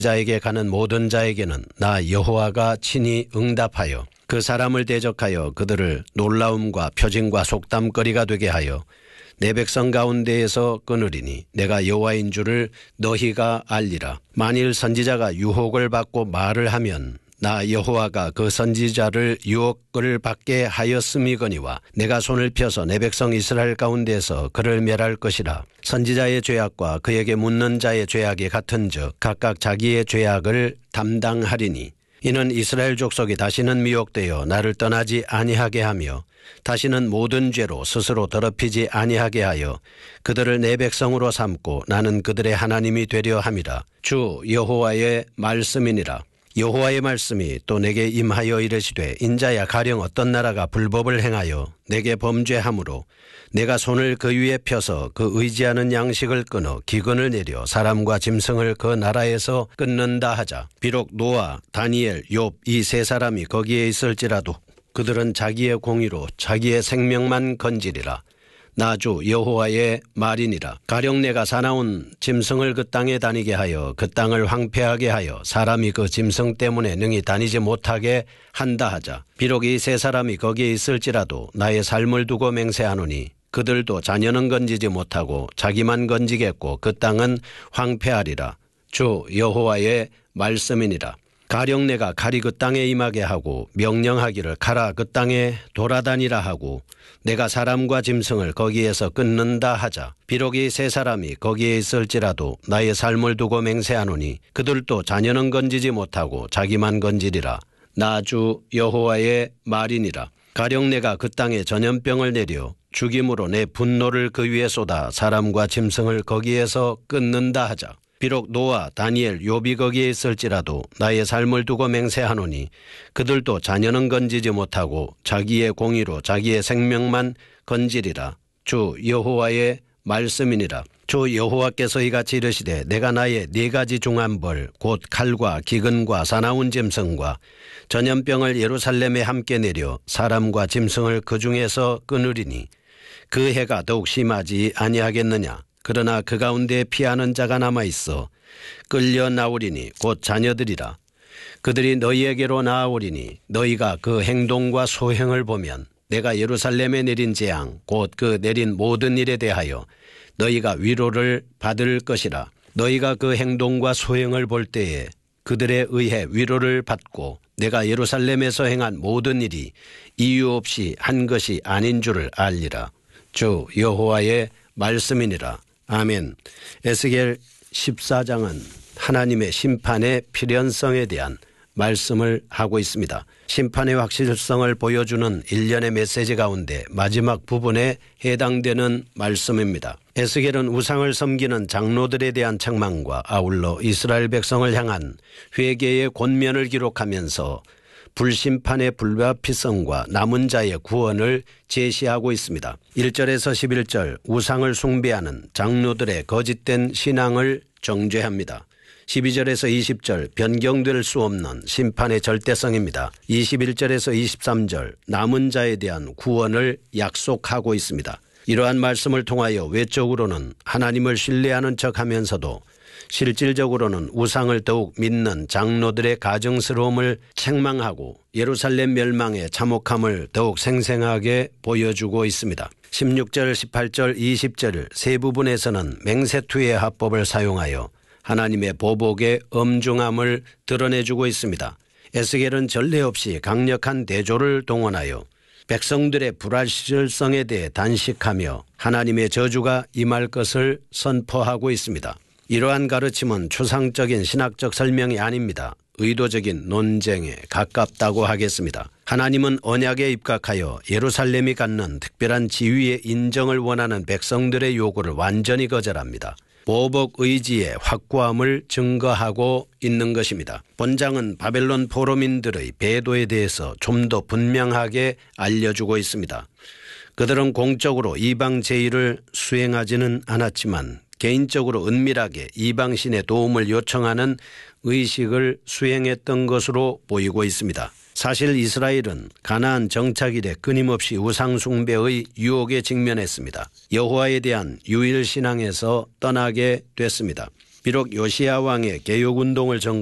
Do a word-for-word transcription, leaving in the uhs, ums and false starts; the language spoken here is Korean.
자에게 가는 모든 자에게는 나 여호와가 친히 응답하여 그 사람을 대적하여 그들을 놀라움과 표징과 속담거리가 되게 하여 내 백성 가운데에서 끊으리니 내가 여호와인 줄을 너희가 알리라. 만일 선지자가 유혹을 받고 말을 하면 나 여호와가 그 선지자를 유혹을 받게 하였음이거니와 내가 손을 펴서 내 백성 이스라엘 가운데서 그를 멸할 것이라. 선지자의 죄악과 그에게 묻는 자의 죄악이 같은즉 각각 자기의 죄악을 담당하리니 이는 이스라엘 족속이 다시는 미혹되어 나를 떠나지 아니하게 하며 다시는 모든 죄로 스스로 더럽히지 아니하게 하여 그들을 내 백성으로 삼고 나는 그들의 하나님이 되려 함이라. 주 여호와의 말씀이니라. 여호와의 말씀이 또 내게 임하여 이르시되 인자야 가령 어떤 나라가 불법을 행하여 내게 범죄함으로 내가 손을 그 위에 펴서 그 의지하는 양식을 끊어 기근을 내려 사람과 짐승을 그 나라에서 끊는다 하자. 비록 노아, 다니엘, 욥 이 세 사람이 거기에 있을지라도 그들은 자기의 공의로 자기의 생명만 건지리라. 나 주 여호와의 말이니라. 가령 내가 사나운 짐승을 그 땅에 다니게 하여 그 땅을 황폐하게 하여 사람이 그 짐승 때문에 능히 다니지 못하게 한다 하자. 비록 이 세 사람이 거기에 있을지라도 나의 삶을 두고 맹세하노니 그들도 자녀는 건지지 못하고 자기만 건지겠고 그 땅은 황폐하리라. 주 여호와의 말씀이니라. 가령 내가 칼이 그 땅에 임하게 하고 명령하기를 가라 그 땅에 돌아다니라 하고 내가 사람과 짐승을 거기에서 끊는다 하자. 비록 이 세 사람이 거기에 있을지라도 나의 삶을 두고 맹세하노니 그들도 자녀는 건지지 못하고 자기만 건지리라. 나 주 여호와의 말이니라. 가령 내가 그 땅에 전염병을 내려 죽임으로 내 분노를 그 위에 쏟아 사람과 짐승을 거기에서 끊는다 하자. 비록 노아, 다니엘, 욥이 거기에 있을지라도 나의 삶을 두고 맹세하노니 그들도 자녀는 건지지 못하고 자기의 공의로 자기의 생명만 건지리라. 주 여호와의 말씀이니라. 주 여호와께서 이같이 이르시되 내가 나의 네 가지 중한 벌 곧 칼과 기근과 사나운 짐승과 전염병을 예루살렘에 함께 내려 사람과 짐승을 그 중에서 끊으리니 그 해가 더욱 심하지 아니하겠느냐. 그러나 그 가운데 피하는 자가 남아있어 끌려 나오리니 곧 자녀들이라. 그들이 너희에게로 나아오리니 너희가 그 행동과 소행을 보면 내가 예루살렘에 내린 재앙 곧 그 내린 모든 일에 대하여 너희가 위로를 받을 것이라. 너희가 그 행동과 소행을 볼 때에 그들에 의해 위로를 받고 내가 예루살렘에서 행한 모든 일이 이유 없이 한 것이 아닌 줄을 알리라. 주 여호와의 말씀이니라. 아멘. 에스겔 십사 장은 하나님의 심판의 필연성에 대한 말씀을 하고 있습니다. 심판의 확실성을 보여주는 일련의 메시지 가운데 마지막 부분에 해당되는 말씀입니다. 에스겔은 우상을 섬기는 장로들에 대한 책망과 아울러 이스라엘 백성을 향한 회개의 권면을 기록하면서 불심판의 불가피성과 남은 자의 구원을 제시하고 있습니다. 일 절에서 십일 절 우상을 숭배하는 장로들의 거짓된 신앙을 정죄합니다. 십이 절에서 이십 절 변경될 수 없는 심판의 절대성입니다. 이십일 절에서 이십삼 절 남은 자에 대한 구원을 약속하고 있습니다. 이러한 말씀을 통하여 외적으로는 하나님을 신뢰하는 척하면서도 실질적으로는 우상을 더욱 믿는 장로들의 가증스러움을 책망하고 예루살렘 멸망의 참혹함을 더욱 생생하게 보여주고 있습니다. 십육 절, 십팔 절, 이십 절 세 부분에서는 맹세투의 화법을 사용하여 하나님의 보복의 엄중함을 드러내주고 있습니다. 에스겔은 전례 없이 강력한 대조를 동원하여 백성들의 불확실성에 대해 단식하며 하나님의 저주가 임할 것을 선포하고 있습니다. 이러한 가르침은 추상적인 신학적 설명이 아닙니다. 의도적인 논쟁에 가깝다고 하겠습니다. 하나님은 언약에 입각하여 예루살렘이 갖는 특별한 지위의 인정을 원하는 백성들의 요구를 완전히 거절합니다. 보복 의지의 확고함을 증거하고 있는 것입니다. 본장은 바벨론 포로민들의 배도에 대해서 좀 더 분명하게 알려주고 있습니다. 그들은 공적으로 이방 제의를 수행하지는 않았지만 개인적으로 은밀하게 이방신의 도움을 요청하는 의식을 수행했던 것으로 보이고 있습니다. 사실 이스라엘은 가나안 정착 이래 끊임없이 우상 숭배의 유혹에 직면했습니다. 여호와에 대한 유일신앙에서 떠나게 됐습니다. 비록 요시야 왕의 개혁운동을 전